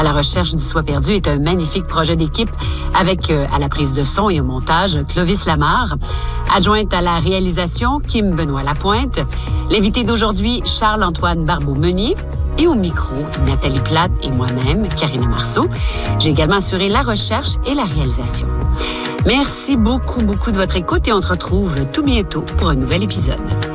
À la recherche du soi perdu est un magnifique projet d'équipe avec, à la prise de son et au montage, Clovis Lamarre. Adjointe à la réalisation, Kim Benoît-Lapointe. L'invité d'aujourd'hui, Charles-Antoine Barbeau-Meunier. Et au micro, Nathalie Plate et moi-même, Karina Marceau. J'ai également assuré la recherche et la réalisation. Merci beaucoup de votre écoute et on se retrouve tout bientôt pour un nouvel épisode.